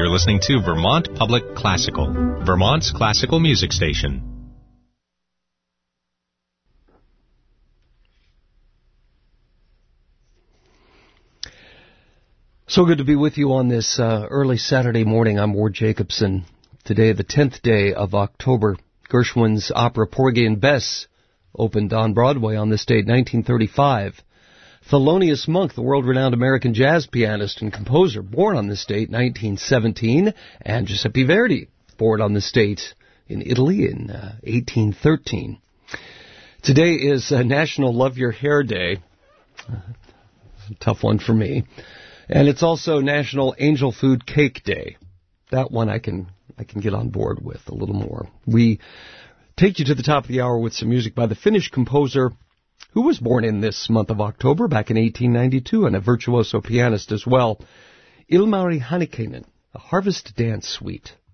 You're listening to Vermont Public Classical, Vermont's classical music station. So good to be with you on this early Saturday morning. I'm Ward Jacobson. Today, the 10th day of October, Gershwin's opera Porgy and Bess opened on Broadway on this date, 1935. Thelonious Monk, the world-renowned American jazz pianist and composer, born on this date, 1917, and Giuseppe Verdi, born on this date in Italy in 1813. Today is National Love Your Hair Day. A tough one for me. And it's also National Angel Food Cake Day. That one I can get on board with a little more. We take you to the top of the hour with some music by the Finnish composer who was born in this month of October back in 1892 and a virtuoso pianist as well, Ilmari Hanikainen, a Harvest Dance Suite.